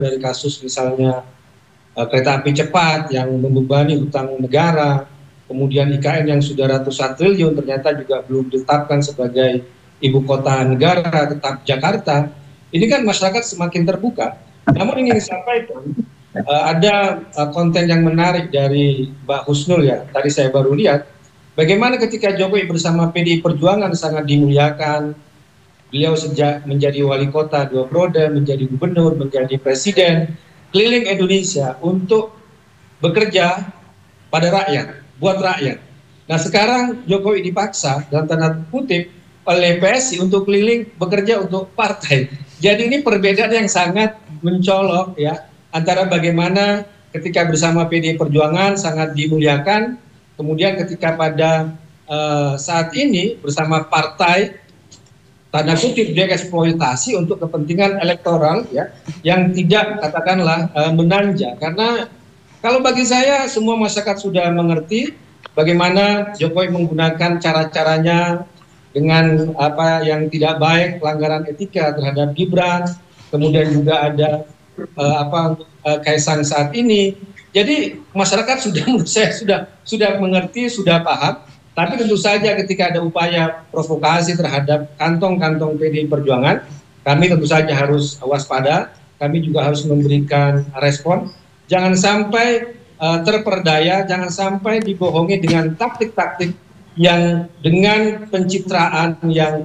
dari kasus misalnya kereta api cepat yang membebani utang negara, kemudian IKN yang sudah ratusan triliun ternyata juga belum ditetapkan sebagai ibu kota negara, tetap Jakarta. Ini kan masyarakat semakin terbuka. Namun ingin disampaikan, ada konten yang menarik dari Mbak Husnul ya, tadi saya baru lihat, bagaimana ketika Jokowi bersama PDI Perjuangan sangat dimuliakan, beliau sejak menjadi wali kota 2 periode, menjadi gubernur, menjadi presiden, keliling Indonesia untuk bekerja pada rakyat, buat rakyat. Nah sekarang Jokowi dipaksa dalam tanda kutip oleh PSI untuk keliling bekerja untuk partai. Jadi ini perbedaan yang sangat mencolok ya antara bagaimana ketika bersama PDI Perjuangan sangat dimuliakan, kemudian ketika pada saat ini bersama partai tanda kutip dieksploitasi untuk kepentingan elektoral ya yang tidak katakanlah menanja. Karena kalau bagi saya semua masyarakat sudah mengerti bagaimana Jokowi menggunakan cara-caranya dengan apa yang tidak baik, pelanggaran etika terhadap Gibran, kemudian juga ada Kaisang saat ini. Jadi masyarakat sudah menurut saya sudah mengerti, sudah paham. Tapi tentu saja ketika ada upaya provokasi terhadap kantong-kantong PDI Perjuangan, kami tentu saja harus waspada, kami juga harus memberikan respon. Jangan sampai terperdaya, jangan sampai dibohongi dengan taktik-taktik yang dengan pencitraan yang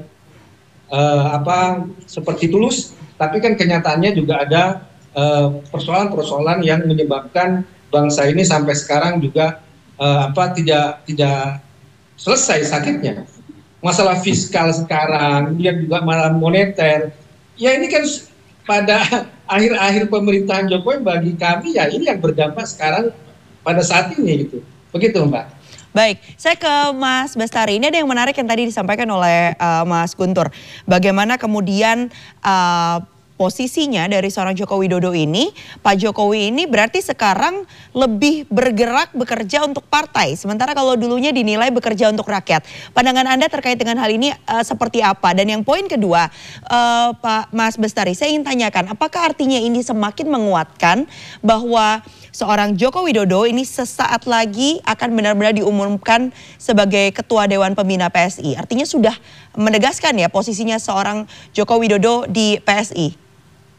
seperti tulus, tapi kan kenyataannya juga ada persoalan-persoalan yang menyebabkan bangsa ini sampai sekarang juga tidak selesai sakitnya. Masalah fiskal sekarang, kemudian juga masalah moneter. Ya ini kan pada akhir-akhir pemerintahan Jokowi bagi kami ya ini yang berdampak sekarang pada saat ini gitu. Begitu Mbak. Baik, saya ke Mas Bestari. Ini ada yang menarik yang tadi disampaikan oleh Mas Guntur. Bagaimana kemudian posisinya dari seorang Joko Widodo ini, Pak Jokowi ini berarti sekarang lebih bergerak bekerja untuk partai. Sementara kalau dulunya dinilai bekerja untuk rakyat. Pandangan Anda terkait dengan hal ini seperti apa? Dan yang poin kedua, Pak Mas Bestari, saya ingin tanyakan, apakah artinya ini semakin menguatkan bahwa seorang Joko Widodo ini sesaat lagi akan benar-benar diumumkan sebagai Ketua Dewan Pembina PSI? Artinya sudah menegaskan ya posisinya seorang Joko Widodo di PSI?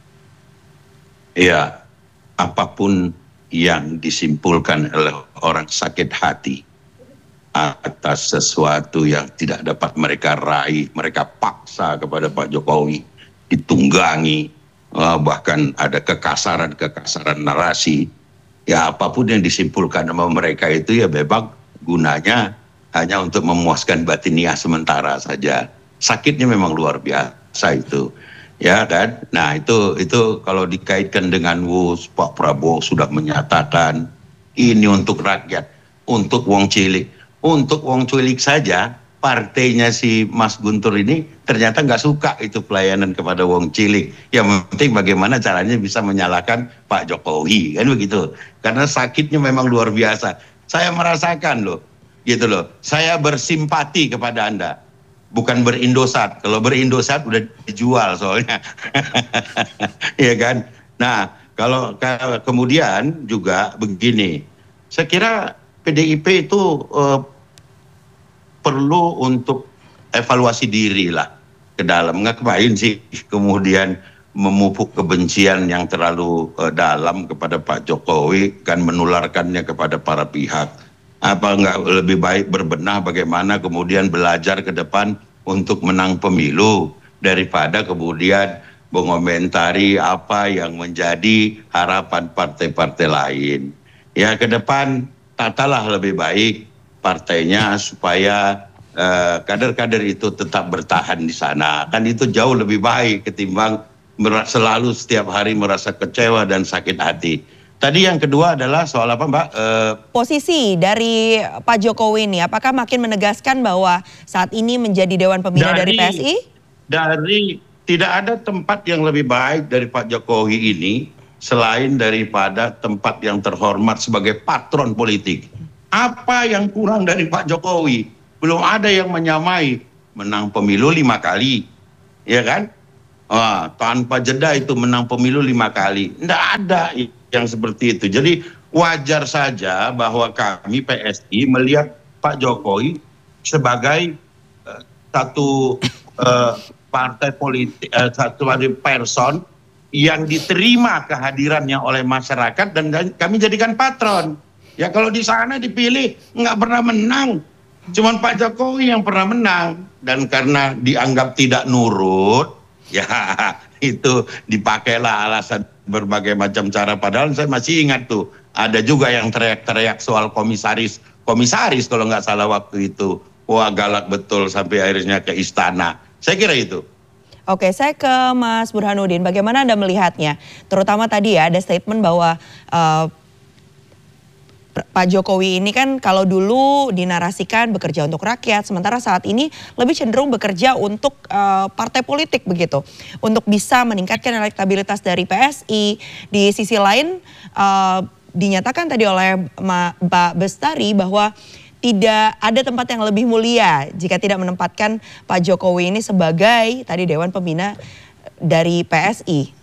Ya, apapun yang disimpulkan oleh orang sakit hati atas sesuatu yang tidak dapat mereka raih, mereka paksa kepada Pak Jokowi, ditunggangi, bahkan ada kekasaran-kekasaran narasi. Ya apapun yang disimpulkan sama mereka itu ya memang gunanya hanya untuk memuaskan batiniah sementara saja. Sakitnya memang luar biasa itu. Ya kan, nah itu kalau dikaitkan dengan Pak Prabowo sudah menyatakan ini untuk rakyat, untuk wong cilik saja partainya si Mas Guntur ini ternyata nggak suka itu pelayanan kepada wong cilik. Yang penting bagaimana caranya bisa menyalahkan Pak Jokowi kan begitu. Karena sakitnya memang luar biasa. Saya merasakan loh, gitu loh. Saya bersimpati kepada Anda. Bukan berindosat. Kalau berindosat udah dijual soalnya. Iya kan? Nah, kalau kemudian juga begini. Saya kira PDIP itu perlu untuk evaluasi diri lah ke dalam. Ngapain sih kemudian memupuk kebencian yang terlalu dalam kepada Pak Jokowi kan menularkannya kepada para pihak. Apa nggak lebih baik berbenah bagaimana kemudian belajar ke depan untuk menang pemilu daripada kemudian mengomentari apa yang menjadi harapan partai-partai lain. Ya ke depan tatalah lebih baik partainya supaya kader-kader itu tetap bertahan di sana. Kan itu jauh lebih baik ketimbang selalu setiap hari merasa kecewa dan sakit hati. Tadi yang kedua adalah soal apa Mbak? Posisi dari Pak Jokowi ini, apakah makin menegaskan bahwa saat ini menjadi Dewan Pembina dari PSI? Tidak ada tempat yang lebih baik dari Pak Jokowi ini selain daripada tempat yang terhormat sebagai patron politik. Apa yang kurang dari Pak Jokowi? Belum ada yang menyamai menang pemilu 5 kali, ya kan? tanpa jeda itu menang pemilu 5 kali. Nggak ada yang seperti itu. Jadi wajar saja bahwa kami PSI melihat Pak Jokowi sebagai satu partai politik, satu person yang diterima kehadirannya oleh masyarakat dan kami jadikan patron. Ya kalau di sana dipilih nggak pernah menang. Cuman Pak Jokowi yang pernah menang. Dan karena dianggap tidak nurut, ya itu dipakailah alasan berbagai macam cara. Padahal saya masih ingat tuh, ada juga yang teriak-teriak soal komisaris kalau nggak salah waktu itu. Wah galak betul sampai akhirnya ke istana. Saya kira itu. Oke, saya ke Mas Burhanuddin. Bagaimana Anda melihatnya? Terutama tadi ya ada statement bahwa Pak Jokowi ini kan kalau dulu dinarasikan bekerja untuk rakyat, sementara saat ini lebih cenderung bekerja untuk partai politik begitu, untuk bisa meningkatkan elektabilitas dari PSI. Di sisi lain dinyatakan tadi oleh Pak Bestari bahwa tidak ada tempat yang lebih mulia jika tidak menempatkan Pak Jokowi ini sebagai tadi Dewan Pembina dari PSI.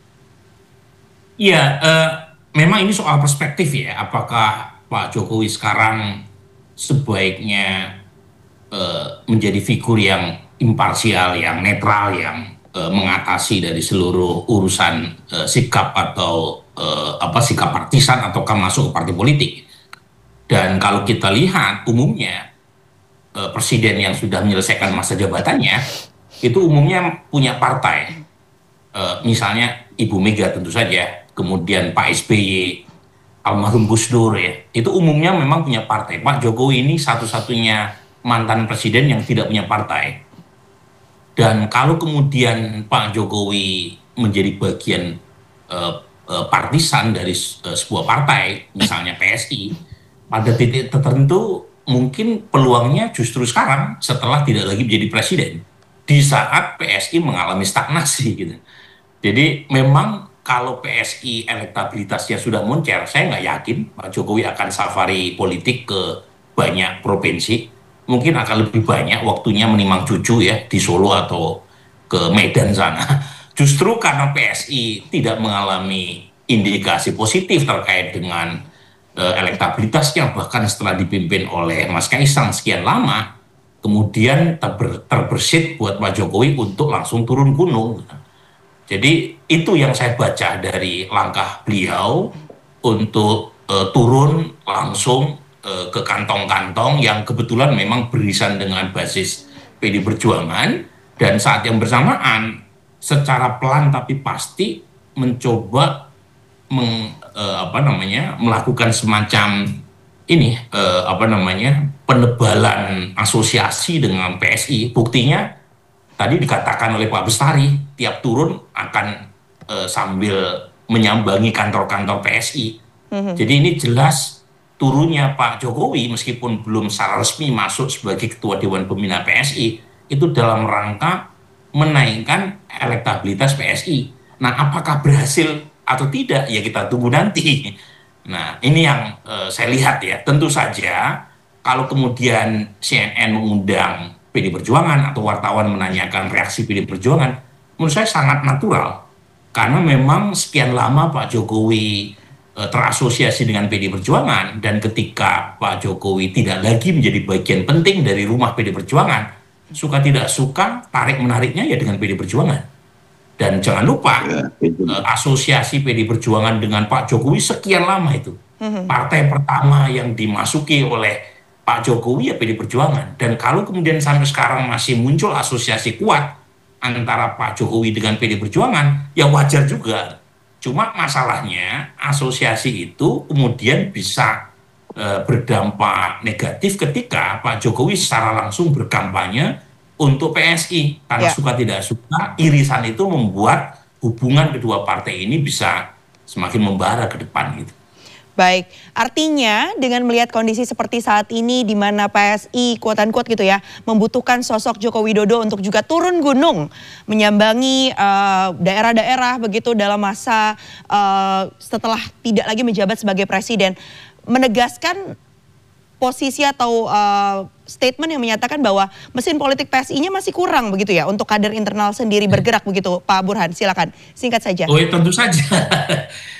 Iya, memang ini soal perspektif ya. Apakah Pak Jokowi sekarang sebaiknya menjadi figur yang imparsial, yang netral, yang mengatasi dari seluruh urusan sikap atau sikap partisan ataukah masuk ke partai politik. Dan kalau kita lihat umumnya presiden yang sudah menyelesaikan masa jabatannya itu umumnya punya partai. Misalnya Ibu Mega tentu saja, kemudian Pak SBY, almarhum Gus Dur ya, itu umumnya memang punya partai. Pak Jokowi ini satu-satunya mantan presiden yang tidak punya partai. Dan kalau kemudian Pak Jokowi menjadi bagian partisan dari sebuah partai, misalnya PSI, pada titik tertentu mungkin peluangnya justru sekarang setelah tidak lagi menjadi presiden, di saat PSI mengalami stagnasi gitu. Jadi memang kalau PSI elektabilitasnya sudah moncer, saya nggak yakin Pak Jokowi akan safari politik ke banyak provinsi. Mungkin akan lebih banyak waktunya menimang cucu ya di Solo atau ke Medan sana. Justru karena PSI tidak mengalami indikasi positif terkait dengan elektabilitasnya, bahkan setelah dipimpin oleh Mas Kaisang sekian lama, kemudian terbersit buat Pak Jokowi untuk langsung turun gunung. Jadi itu yang saya baca dari langkah beliau untuk turun langsung ke kantong-kantong yang kebetulan memang beririsan dengan basis PD Perjuangan, dan saat yang bersamaan secara pelan tapi pasti mencoba melakukan semacam ini penebalan asosiasi dengan PSI. Buktinya tadi dikatakan oleh Pak Bestari, tiap turun akan sambil menyambangi kantor-kantor PSI. Jadi ini jelas turunnya Pak Jokowi meskipun belum secara resmi masuk sebagai Ketua Dewan Pembina PSI, itu dalam rangka menaikkan elektabilitas PSI. Nah, apakah berhasil atau tidak, ya kita tunggu nanti. Nah, ini yang saya lihat ya. Tentu saja kalau kemudian CNN mengundang PD Perjuangan atau wartawan menanyakan reaksi PD Perjuangan, menurut saya sangat natural. Karena memang sekian lama Pak Jokowi terasosiasi dengan PD Perjuangan, dan ketika Pak Jokowi tidak lagi menjadi bagian penting dari rumah PD Perjuangan, suka tidak suka tarik-menariknya ya dengan PD Perjuangan. Dan jangan lupa asosiasi PD Perjuangan dengan Pak Jokowi sekian lama itu. Partai pertama yang dimasuki oleh Pak Jokowi ya PD Perjuangan. Dan kalau kemudian sampai sekarang masih muncul asosiasi kuat antara Pak Jokowi dengan PD Perjuangan, ya wajar juga. Cuma masalahnya asosiasi itu kemudian bisa berdampak negatif ketika Pak Jokowi secara langsung berkampanye untuk PSI. Karena suka tidak suka, irisan itu membuat hubungan kedua partai ini bisa semakin membara ke depan gitu. Baik, artinya dengan melihat kondisi seperti saat ini di mana PSI quote-unquote gitu ya membutuhkan sosok Joko Widodo untuk juga turun gunung menyambangi daerah-daerah begitu dalam masa setelah tidak lagi menjabat sebagai presiden, menegaskan posisi atau statement yang menyatakan bahwa mesin politik PSI-nya masih kurang begitu ya untuk kader internal sendiri bergerak begitu, Pak Burhan. Silakan singkat saja. Oh, tentu saja.